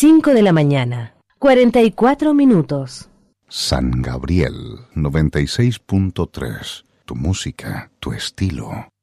5 de la mañana, 44 minutos. San Gabriel 96.3. Tu música, tu estilo.